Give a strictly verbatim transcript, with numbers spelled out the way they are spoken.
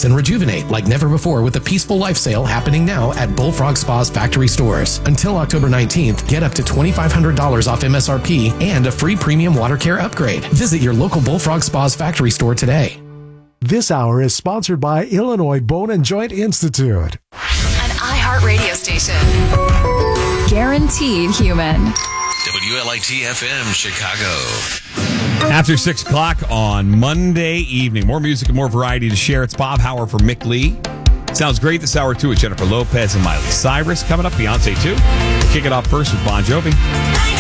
relax and rejuvenate like never before with the Peaceful Life sale happening now at Bullfrog Spa's factory stores. Until October nineteenth, get up to twenty-five hundred dollars off M S R P and a free premium water care upgrade. Visit your local Bullfrog Spa's factory store today. This hour is sponsored by Illinois Bone and Joint Institute. An iHeart radio station. Guaranteed human. W L I T F M, Chicago. After six o'clock on Monday evening. More music and more variety to share. It's Bob Hauer for Mick Lee. Sounds great this hour, too, with Jennifer Lopez and Miley Cyrus. Coming up, Beyonce, too. Kick it off first with Bon Jovi.